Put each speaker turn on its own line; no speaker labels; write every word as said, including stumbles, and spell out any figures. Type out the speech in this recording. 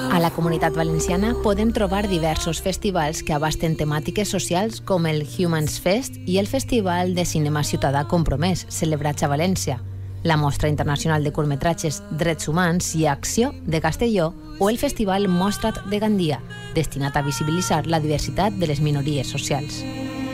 A la Comunitat Valenciana podem trobar diversos festivals que abasten temàtiques socials com el Humans Fest i el Festival de Cinema Ciutadà Compromès, celebrats a València, la Mostra Internacional de Curtmetratges Drets Humans i Acció de Castelló o el Festival Mostra't de Gandia, destinat a visibilitzar la diversitat de les minories socials.